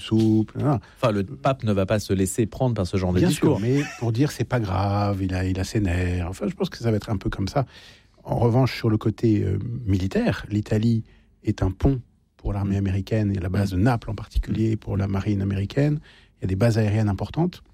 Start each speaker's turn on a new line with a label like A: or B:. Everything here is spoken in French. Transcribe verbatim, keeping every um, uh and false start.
A: soupe. Voilà.
B: Enfin, le pape ne va pas se laisser prendre par ce genre
A: Bien
B: de discours.
A: sûr, mais pour dire c'est pas grave, il a, il a ses nerfs. Enfin, je pense que ça va être un peu comme ça. En revanche, sur le côté euh, militaire, l'Italie est un pont pour l'armée américaine et la base de Naples en particulier pour la marine américaine. Il y a des bases aériennes importantes.